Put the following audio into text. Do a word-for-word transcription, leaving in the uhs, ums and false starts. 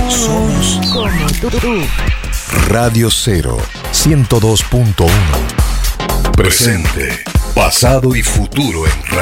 Somos como tú. Radio Cero, ciento dos punto uno. Presente, pasado y futuro en radio.